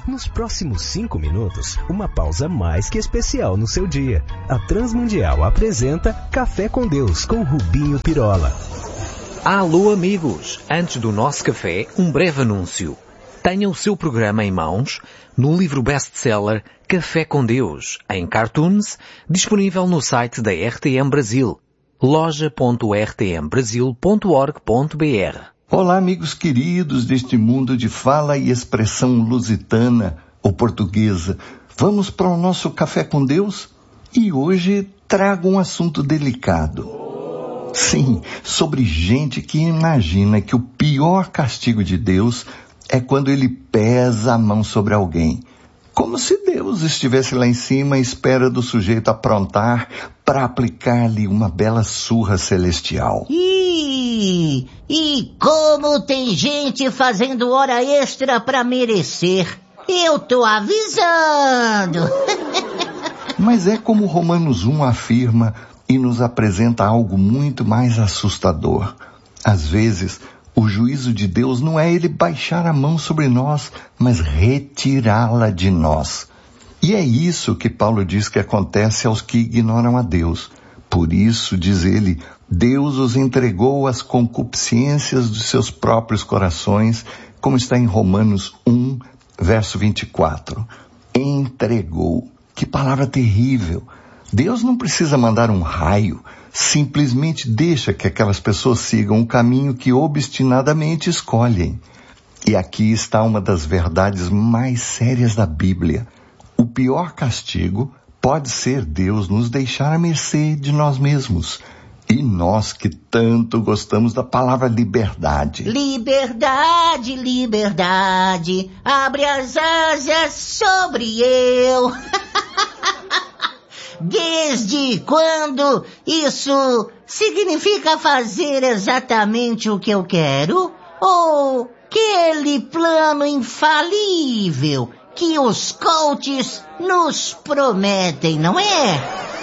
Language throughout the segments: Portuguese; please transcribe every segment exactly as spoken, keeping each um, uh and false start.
Nos próximos cinco minutos, uma pausa mais que especial no seu dia. A Transmundial apresenta Café com Deus com Rubinho Pirola. Alô amigos, antes do nosso café, um breve anúncio. Tenha o seu programa em mãos no livro best-seller Café com Deus, em cartoons, disponível no site da R T M Brasil, loja ponto r t m brasil ponto org ponto b r. Olá amigos queridos deste mundo de fala e expressão lusitana ou portuguesa. Vamos para o nosso Café com Deus? E hoje trago um assunto delicado. Sim, sobre gente que imagina que o pior castigo de Deus é quando ele pesa a mão sobre alguém. Como se Deus estivesse lá em cima à espera do sujeito aprontar para aplicar-lhe uma bela surra celestial. Ih, e como tem gente fazendo hora extra para merecer. Eu tô avisando. Mas é como Romanos um afirma e nos apresenta algo muito mais assustador. Às vezes, o juízo de Deus não é ele baixar a mão sobre nós, mas retirá-la de nós. E é isso que Paulo diz que acontece aos que ignoram a Deus. Por isso, diz ele, Deus os entregou às concupiscências dos seus próprios corações, como está em Romanos um, verso vinte e quatro. Entregou. Que palavra terrível! Deus não precisa mandar um raio, simplesmente deixa que aquelas pessoas sigam um caminho que obstinadamente escolhem. E aqui está uma das verdades mais sérias da Bíblia. O pior castigo pode ser Deus nos deixar à mercê de nós mesmos. E nós que tanto gostamos da palavra liberdade. Liberdade, liberdade, abre as asas sobre eu. Desde quando isso significa fazer exatamente o que eu quero? Ou aquele plano infalível que os coaches nos prometem, não é?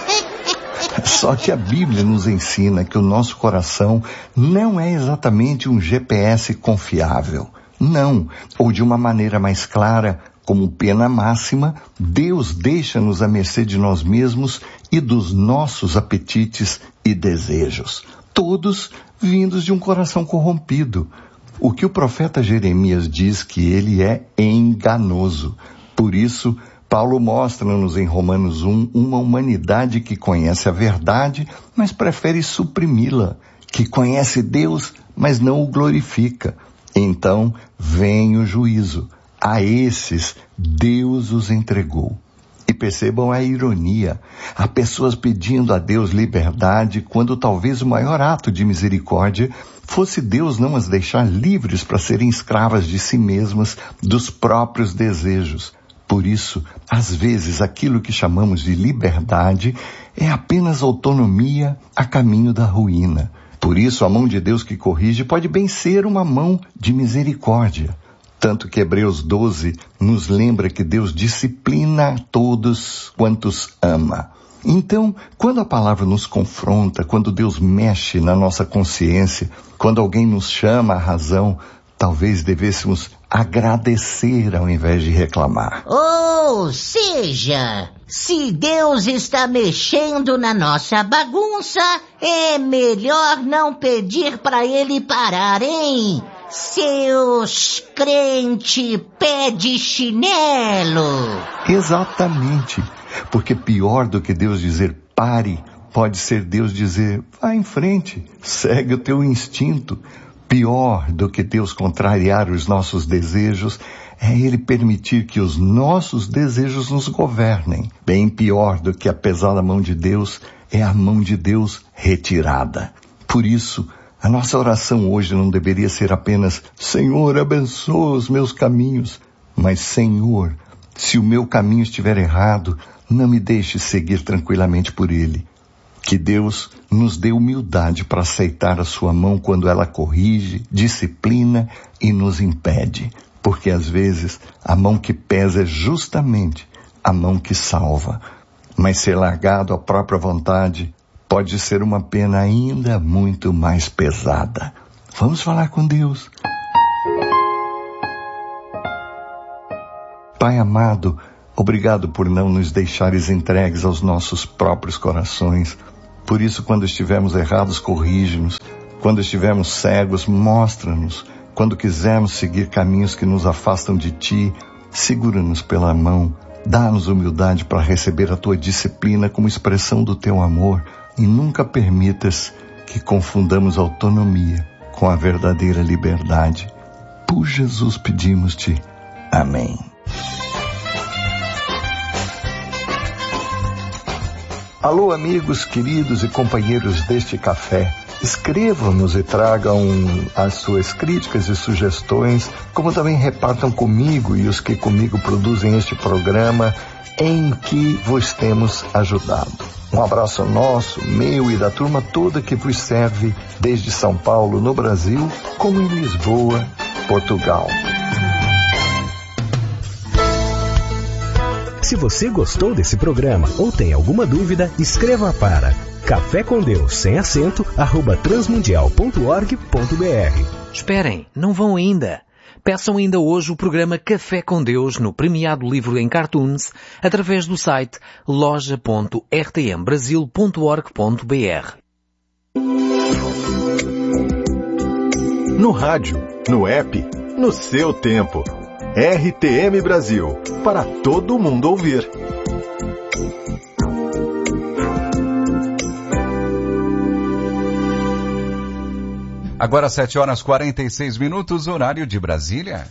Só que a Bíblia nos ensina que o nosso coração não é exatamente um G P S confiável. Não, ou de uma maneira mais clara, como pena máxima, Deus deixa-nos à mercê de nós mesmos e dos nossos apetites e desejos, todos vindos de um coração corrompido. O que o profeta Jeremias diz que ele é enganoso. Por isso, Paulo mostra-nos em Romanos um uma humanidade que conhece a verdade, mas prefere suprimi-la, que conhece Deus, mas não o glorifica. Então vem o juízo. A esses, Deus os entregou. E percebam a ironia. Há pessoas pedindo a Deus liberdade quando talvez o maior ato de misericórdia fosse Deus não as deixar livres para serem escravas de si mesmas, dos próprios desejos. Por isso, às vezes, aquilo que chamamos de liberdade é apenas autonomia a caminho da ruína. Por isso, a mão de Deus que corrige pode bem ser uma mão de misericórdia. Tanto que Hebreus doze nos lembra que Deus disciplina a todos quantos ama. Então, quando a palavra nos confronta, quando Deus mexe na nossa consciência, quando alguém nos chama à razão, talvez devêssemos agradecer ao invés de reclamar. Ou seja, se Deus está mexendo na nossa bagunça, é melhor não pedir para ele parar, hein? Seus crente pé de chinelo. Exatamente, porque pior do que Deus dizer pare, pode ser Deus dizer vá em frente, segue o teu instinto. Pior do que Deus contrariar os nossos desejos é Ele permitir que os nossos desejos nos governem. Bem pior do que a pesada mão de Deus é a mão de Deus retirada. Por isso, a nossa oração hoje não deveria ser apenas Senhor, abençoa os meus caminhos, mas Senhor, se o meu caminho estiver errado, não me deixe seguir tranquilamente por ele. Que Deus nos dê humildade para aceitar a sua mão quando ela corrige, disciplina e nos impede, porque às vezes a mão que pesa é justamente a mão que salva. Mas ser largado à própria vontade pode ser uma pena ainda muito mais pesada. Vamos falar com Deus. Pai amado, obrigado por não nos deixares entregues aos nossos próprios corações. Por isso, quando estivermos errados, corrige-nos. Quando estivermos cegos, mostra-nos. Quando quisermos seguir caminhos que nos afastam de Ti, segura-nos pela mão. Dá-nos humildade para receber a Tua disciplina como expressão do Teu amor. E nunca permitas que confundamos autonomia com a verdadeira liberdade. Por Jesus pedimos-te. Amém. Alô, amigos, queridos e companheiros deste café. Escrevam-nos e tragam as suas críticas e sugestões, como também repartam comigo e os que comigo produzem este programa em que vos temos ajudado. Um abraço nosso, meu e da turma toda que vos serve desde São Paulo, no Brasil, como em Lisboa, Portugal. Se você gostou desse programa ou tem alguma dúvida, escreva para café com Deus sem acento arroba transmundial ponto org ponto br. Esperem, não vão ainda. Peçam ainda hoje o programa Café com Deus no premiado livro em cartoons através do site loja ponto r t m brasil ponto org ponto br. No rádio, no app, no seu tempo. R T M Brasil, para todo mundo ouvir. Agora sete horas e quarenta e seis minutos, horário de Brasília.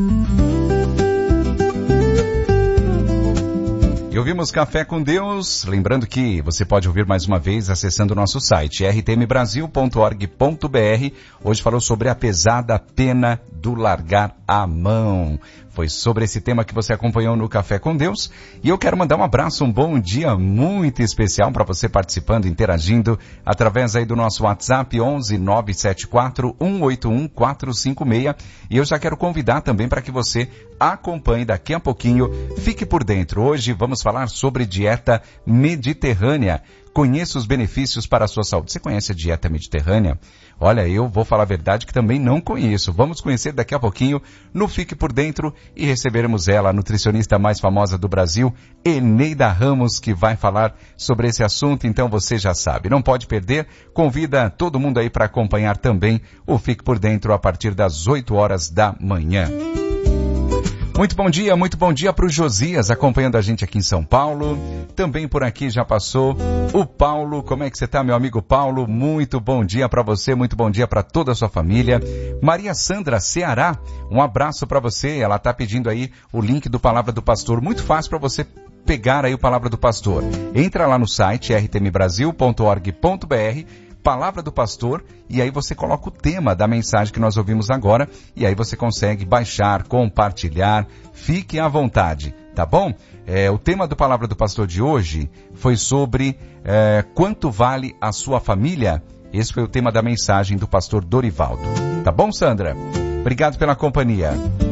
E ouvimos Café com Deus, lembrando que você pode ouvir mais uma vez acessando o nosso site r t m brasil ponto org ponto br. Hoje falou sobre a pesada pena do largar a mão. Foi sobre esse tema que você acompanhou no Café com Deus. E eu quero mandar um abraço, um bom dia muito especial para você participando, interagindo, através aí do nosso WhatsApp onze nove sete quatro um oito um quatro cinco seis. E eu já quero convidar também para que você acompanhe daqui a pouquinho. Fique por dentro. Hoje vamos falar sobre dieta mediterrânea. Conheça os benefícios para a sua saúde. Você conhece a dieta mediterrânea? Olha, eu vou falar a verdade que também não conheço. Vamos conhecer daqui a pouquinho no Fique por Dentro e receberemos ela, a nutricionista mais famosa do Brasil, Eneida Ramos, que vai falar sobre esse assunto. Então você já sabe, não pode perder. Convida todo mundo aí para acompanhar também o Fique por Dentro a partir das oito horas da manhã. Muito bom dia, muito bom dia para o Josias acompanhando a gente aqui em São Paulo. Também por aqui já passou o Paulo. Como é que você está, meu amigo Paulo? Muito bom dia para você, muito bom dia para toda a sua família. Maria Sandra, Ceará, um abraço para você. Ela está pedindo aí o link do Palavra do Pastor. Muito fácil para você pegar aí o Palavra do Pastor. Entra lá no site r t m brasil ponto org ponto br, Palavra do Pastor, e aí você coloca o tema da mensagem que nós ouvimos agora, e aí você consegue baixar, compartilhar, fique à vontade, tá bom? É, o tema do Palavra do Pastor de hoje foi sobre é, quanto vale a sua família. Esse foi o tema da mensagem do pastor Dorivaldo. Tá bom, Sandra? Obrigado pela companhia.